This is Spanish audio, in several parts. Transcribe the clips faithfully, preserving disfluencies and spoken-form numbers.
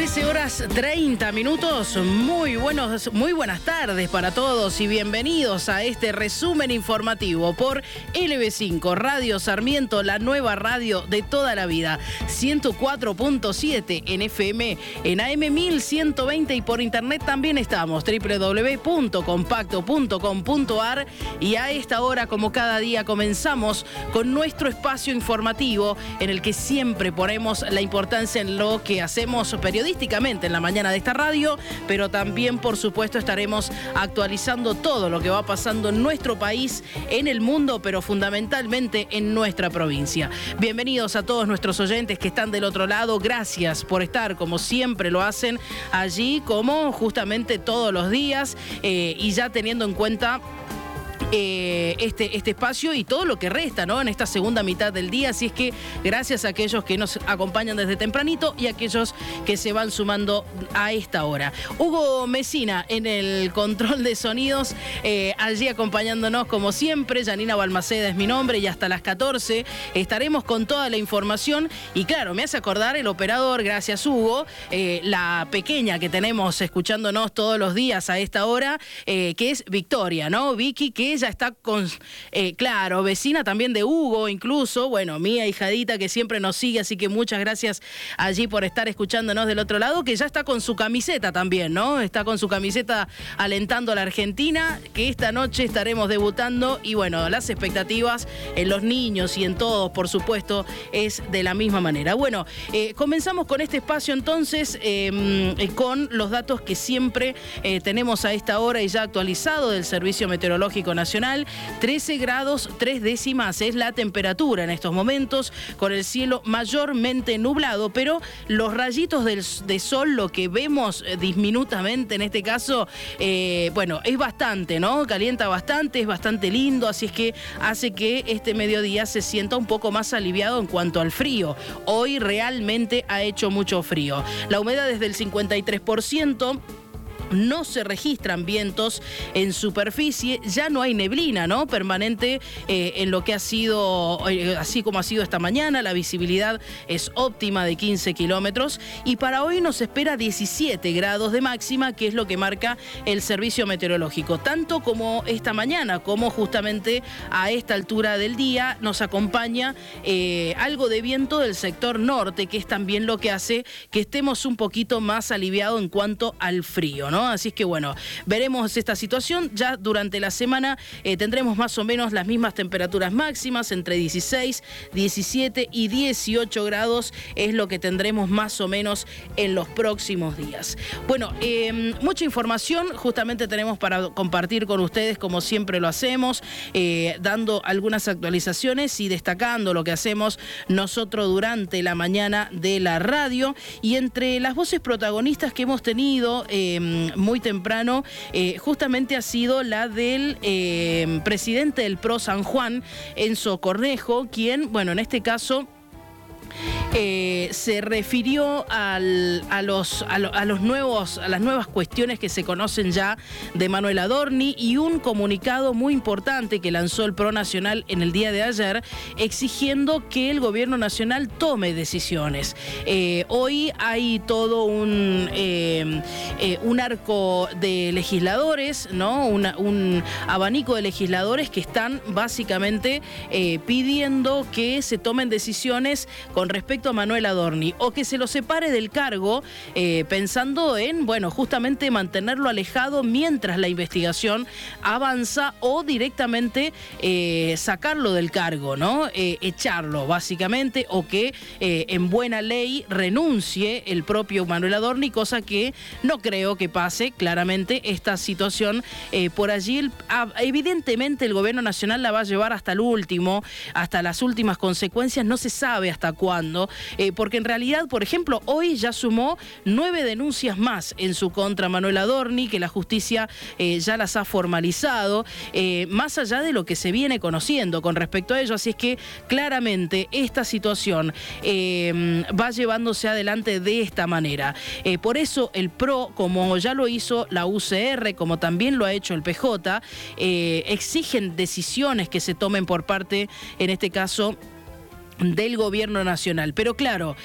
trece horas treinta minutos, muy buenos, muy buenas tardes para todos y bienvenidos a este resumen informativo por L B cinco, Radio Sarmiento, la nueva radio de toda la vida, ciento cuatro punto siete en F M, en A M mil ciento veinte y por internet también estamos, doble u doble u doble u punto compacto punto com punto a r, y a esta hora, como cada día, comenzamos con nuestro espacio informativo en el que siempre ponemos la importancia en lo que hacemos periodísticamente en la mañana de esta radio, pero también, por supuesto, estaremos actualizando todo lo que va pasando en nuestro país, en el mundo, pero fundamentalmente en nuestra provincia. Bienvenidos a todos nuestros oyentes que están del otro lado. Gracias por estar, como siempre lo hacen, allí, como justamente todos los días, eh, y ya teniendo en cuenta Eh, este, este espacio y todo lo que resta, ¿no?, en esta segunda mitad del día. Así es que gracias a aquellos que nos acompañan desde tempranito y a aquellos que se van sumando a esta hora. Hugo Mesina en el control de sonidos, eh, allí acompañándonos como siempre. Janina Balmaceda es mi nombre y hasta las catorce estaremos con toda la información. Y claro, me hace acordar el operador, gracias Hugo, eh, la pequeña que tenemos escuchándonos todos los días a esta hora, eh, que es Victoria, ¿no? Vicky, que ella está con, eh, claro, vecina también de Hugo, incluso, bueno, mi ahijadita que siempre nos sigue, así que muchas gracias allí por estar escuchándonos del otro lado, que ya está con su camiseta también, ¿no? Está con su camiseta alentando a la Argentina, que esta noche estaremos debutando, y bueno, las expectativas en los niños y en todos, por supuesto, es de la misma manera. Bueno, eh, comenzamos con este espacio entonces, eh, con los datos que siempre eh, tenemos a esta hora y ya actualizado del Servicio Meteorológico Nacional. trece grados tres décimas es la temperatura en estos momentos, con el cielo mayormente nublado, pero los rayitos del, de sol, lo que vemos eh, diminutamente en este caso, eh, bueno, es bastante, ¿no? Calienta bastante, es bastante lindo, así es que hace que este mediodía se sienta un poco más aliviado en cuanto al frío. Hoy realmente ha hecho mucho frío. La humedad es del cincuenta y tres por ciento. No se registran vientos en superficie, ya no hay neblina, ¿no?, permanente eh, en lo que ha sido, eh, así como ha sido esta mañana. La visibilidad es óptima de quince kilómetros y para hoy nos espera diecisiete grados de máxima, que es lo que marca el Servicio Meteorológico. Tanto como esta mañana, como justamente a esta altura del día, nos acompaña eh, algo de viento del sector norte, que es también lo que hace que estemos un poquito más aliviados en cuanto al frío, ¿no? Así es que bueno, veremos esta situación. Ya durante la semana eh, tendremos más o menos las mismas temperaturas máximas, entre dieciséis, diecisiete y dieciocho grados es lo que tendremos más o menos en los próximos días. Bueno, eh, mucha información justamente tenemos para compartir con ustedes, como siempre lo hacemos, eh, dando algunas actualizaciones y destacando lo que hacemos nosotros durante la mañana de la radio. Y entre las voces protagonistas que hemos tenido eh, muy temprano, eh, justamente ha sido la del eh, presidente del Pro San Juan, Enzo Cornejo, quien, bueno, en este caso Eh, se refirió al, a, los, a, lo, a los nuevos, a las nuevas cuestiones que se conocen ya de Manuel Adorni, y un comunicado muy importante que lanzó el Pro Nacional en el día de ayer, exigiendo que el gobierno nacional tome decisiones. Eh, hoy hay todo un, eh, eh, un arco de legisladores, ¿no?, Una, un abanico de legisladores que están básicamente eh, pidiendo que se tomen decisiones con respecto a Manuel Adorni, o que se lo separe del cargo, eh, pensando en, bueno, justamente mantenerlo alejado mientras la investigación avanza, o directamente eh, sacarlo del cargo, ¿no? Eh, echarlo, básicamente, o que eh, en buena ley renuncie el propio Manuel Adorni, cosa que no creo que pase. Claramente esta situación eh, por allí, el, evidentemente el gobierno nacional la va a llevar hasta el último, hasta las últimas consecuencias, no se sabe hasta cuándo. Eh, porque en realidad, por ejemplo, hoy ya sumó nueve denuncias más en su contra Manuel Adorni, que la justicia eh, ya las ha formalizado, eh, más allá de lo que se viene conociendo con respecto a ello. Así es que claramente esta situación eh, va llevándose adelante de esta manera. Eh, por eso el Pro, como ya lo hizo la U C R, como también lo ha hecho el P J, eh, exigen decisiones que se tomen por parte, en este caso, del gobierno nacional. Pero claro,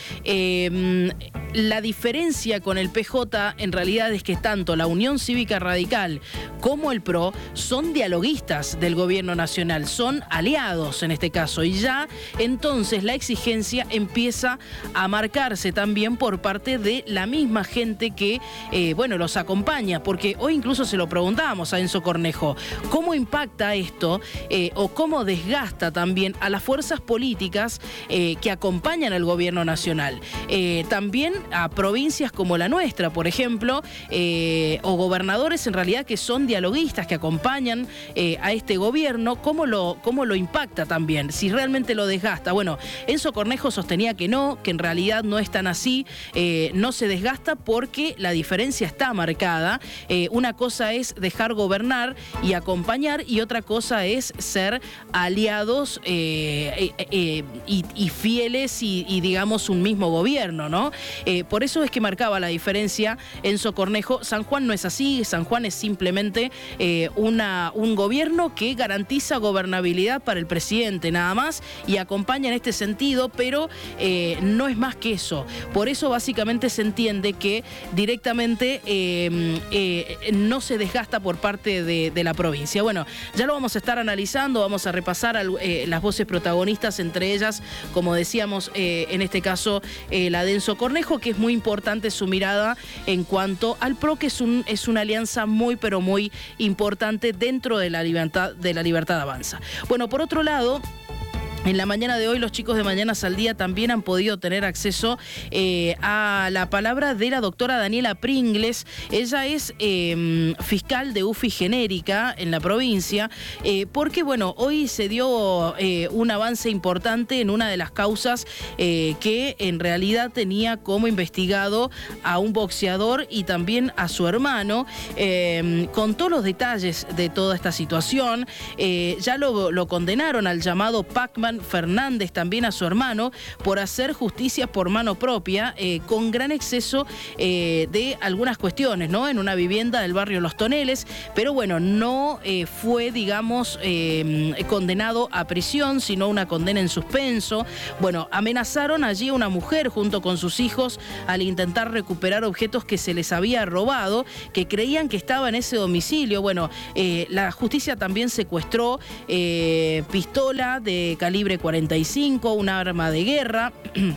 eh, la diferencia con el P J en realidad es que tanto la Unión Cívica Radical como el P R O son dialoguistas del gobierno nacional, son aliados en este caso, y ya entonces la exigencia empieza a marcarse también por parte de la misma gente que, eh, bueno, los acompaña, porque hoy incluso se lo preguntábamos a Enzo Cornejo, ¿cómo impacta esto eh, o cómo desgasta también a las fuerzas políticas Eh, que acompañan al gobierno nacional? Eh, también a provincias como la nuestra, por ejemplo, eh, o gobernadores en realidad que son dialoguistas, que acompañan eh, a este gobierno, ¿cómo lo, cómo lo impacta también? Si realmente lo desgasta. Bueno, Enzo Cornejo sostenía que no, que en realidad no es tan así, eh, no se desgasta porque la diferencia está marcada. Eh, una cosa es dejar gobernar y acompañar, y otra cosa es ser aliados eh, eh, eh, y, y fieles y, y digamos un mismo gobierno, ¿no? Eh, por eso es que marcaba la diferencia Enzo Cornejo. San Juan no es así, San Juan es simplemente eh, una, un gobierno que garantiza gobernabilidad para el presidente nada más y acompaña en este sentido, pero eh, no es más que eso. Por eso básicamente se entiende que directamente eh, eh, no se desgasta por parte de, de la provincia. Bueno, ya lo vamos a estar analizando, vamos a repasar eh, las voces protagonistas, entre ellas, como decíamos, eh, en este caso, eh, la de Enzo Cornejo, que es muy importante su mirada en cuanto al P R O, que es, un, es una alianza muy, pero muy importante dentro de la libertad, de la Libertad Avanza. Bueno, por otro lado, en la mañana de hoy los chicos de Mañanas al Día también han podido tener acceso eh, a la palabra de la doctora Daniela Pringles. Ella es eh, fiscal de U F I genérica en la provincia, eh, porque bueno, hoy se dio eh, un avance importante en una de las causas eh, que en realidad tenía como investigado a un boxeador y también a su hermano. Eh, contó los detalles de toda esta situación. Eh, ya lo, lo condenaron al llamado Pac-Man Fernández, también a su hermano, por hacer justicia por mano propia, eh, con gran exceso eh, de algunas cuestiones, ¿no? En una vivienda del barrio Los Toneles, pero bueno, no eh, fue, digamos, eh, condenado a prisión, sino una condena en suspenso. Bueno, amenazaron allí a una mujer junto con sus hijos al intentar recuperar objetos que se les había robado, que creían que estaba en ese domicilio. Bueno, eh, la justicia también secuestró eh, pistola de calibre cuarenta y cinco, una arma de guerra.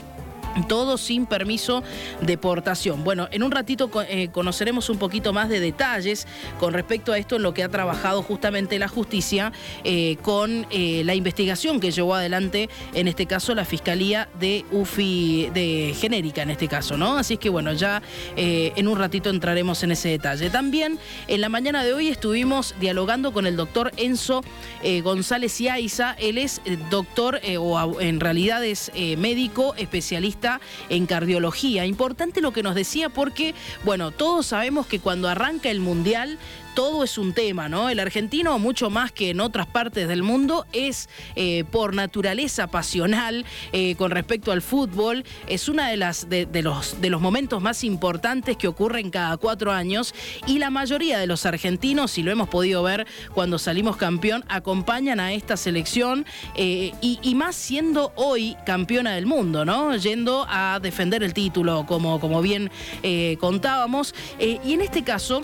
Todo sin permiso de portación. Bueno, en un ratito eh, conoceremos un poquito más de detalles con respecto a esto, en lo que ha trabajado justamente la justicia eh, con eh, la investigación que llevó adelante, en este caso, la Fiscalía de U F I de genérica, en este caso, ¿no? Así es que bueno, ya eh, en un ratito entraremos en ese detalle. También en la mañana de hoy estuvimos dialogando con el doctor Enzo eh, González Yaiza. Él es eh, doctor, eh, o en realidad es eh, médico especialista en cardiología. Importante lo que nos decía, porque, bueno, todos sabemos que cuando arranca el Mundial todo es un tema, ¿no? El argentino, mucho más que en otras partes del mundo, es eh, por naturaleza pasional eh, con respecto al fútbol. Es uno de, las, de, de, los, de los momentos más importantes que ocurren cada cuatro años, y la mayoría de los argentinos, y lo hemos podido ver cuando salimos campeón, acompañan a esta selección eh, y, y más siendo hoy campeona del mundo, ¿no? Yendo a defender el título, como, como bien eh, contábamos. Eh, y en este caso,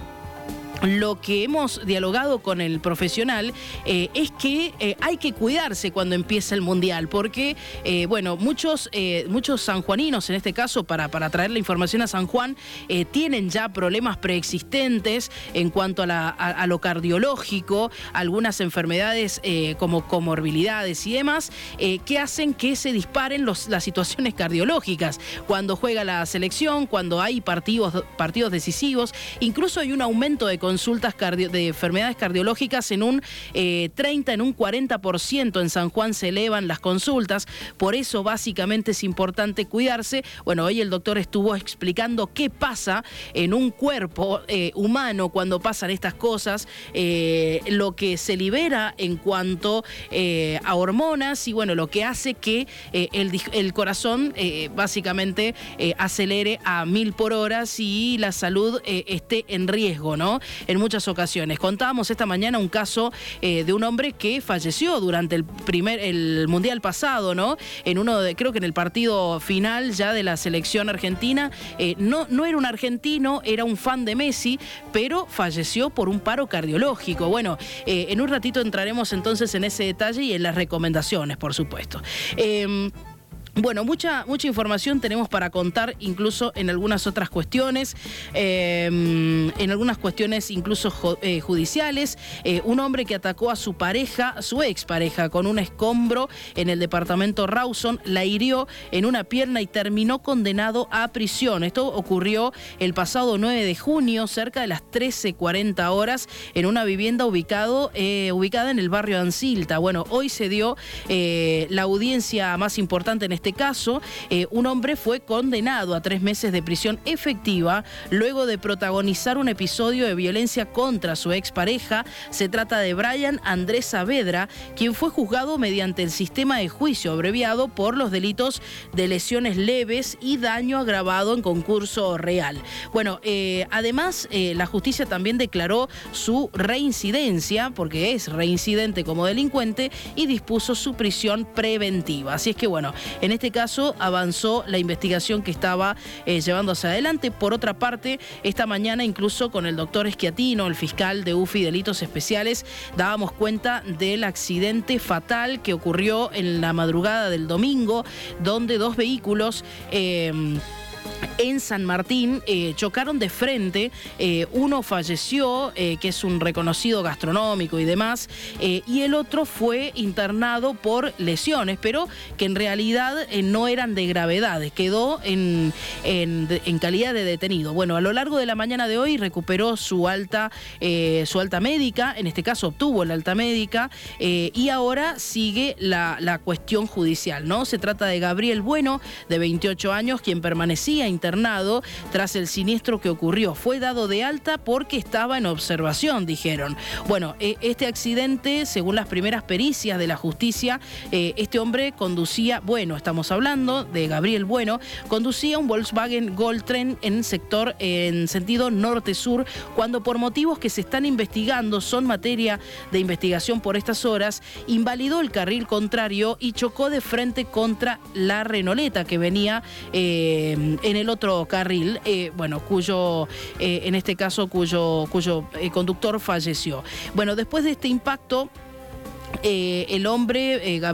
lo que hemos dialogado con el profesional eh, es que eh, hay que cuidarse cuando empieza el Mundial, porque, eh, bueno, muchos, eh, muchos sanjuaninos, en este caso, para, para traer la información a San Juan, eh, tienen ya problemas preexistentes en cuanto a, la, a, a lo cardiológico, algunas enfermedades eh, como comorbilidades y demás, eh, que hacen que se disparen los, las situaciones cardiológicas cuando juega la selección, cuando hay partidos, partidos decisivos. Incluso hay un aumento de consultas cardio, de enfermedades cardiológicas en un eh, treinta, en un cuarenta por ciento en San Juan se elevan las consultas. Por eso básicamente es importante cuidarse. Bueno, hoy el doctor estuvo explicando qué pasa en un cuerpo eh, humano cuando pasan estas cosas, eh, lo que se libera en cuanto eh, a hormonas, y bueno, lo que hace que eh, el, el corazón eh, básicamente eh, acelere a mil por hora y la salud eh, esté en riesgo, ¿no? en muchas ocasiones. Contábamos esta mañana un caso eh, de un hombre que falleció durante el primer el mundial pasado, ¿no? En uno de, creo que en el partido final ya de la selección argentina, eh, no, no era un argentino, era un fan de Messi, pero falleció por un paro cardiológico. Bueno, eh, en un ratito entraremos entonces en ese detalle y en las recomendaciones, por supuesto. Eh, Bueno, mucha, mucha información tenemos para contar, incluso en algunas otras cuestiones, eh, en algunas cuestiones incluso jo, eh, judiciales. Eh, un hombre que atacó a su pareja, a su expareja, con un escombro en el departamento Rawson, la hirió en una pierna y terminó condenado a prisión. Esto ocurrió el pasado nueve de junio, cerca de las trece cuarenta horas, en una vivienda ubicado, eh, ubicada en el barrio Ancilta. Bueno, hoy se dio eh, la audiencia más importante en este caso. Eh, un hombre fue condenado a tres meses de prisión efectiva luego de protagonizar un episodio de violencia contra su expareja. Se trata de Brian Andrés Saavedra, quien fue juzgado mediante el sistema de juicio abreviado por los delitos de lesiones leves y daño agravado en concurso real. Bueno, eh, además eh, la justicia también declaró su reincidencia, porque es reincidente como delincuente, y dispuso su prisión preventiva. Así es que bueno, en este caso avanzó la investigación que estaba eh, llevándose adelante. Por otra parte, esta mañana incluso con el doctor Schiattino, el fiscal de U F I Delitos Especiales, dábamos cuenta del accidente fatal que ocurrió en la madrugada del domingo, donde dos vehículos Eh, en San Martín eh, chocaron de frente. Eh, uno falleció, eh, que es un reconocido gastronómico y demás, eh, y el otro fue internado por lesiones, pero que en realidad eh, no eran de gravedad, quedó en, en, en calidad de detenido. Bueno, a lo largo de la mañana de hoy recuperó su alta, eh, su alta médica, en este caso obtuvo la alta médica, eh, y ahora sigue la, la cuestión judicial, ¿no? Se trata de Gabriel Bueno, de veintiocho años, quien permanecía internado tras el siniestro que ocurrió. Fue dado de alta porque estaba en observación, dijeron. Bueno, eh, este accidente, según las primeras pericias de la justicia, eh, este hombre conducía, bueno, estamos hablando de Gabriel Bueno, conducía un Volkswagen Goldtrend en sector, en sentido norte-sur, cuando por motivos que se están investigando, son materia de investigación por estas horas, invalidó el carril contrario y chocó de frente contra la Renoleta que venía eh, en el otro carril, eh, bueno, cuyo, eh, en este caso, cuyo, cuyo eh, conductor falleció. Bueno, después de este impacto, eh, el hombre, eh, Gabriel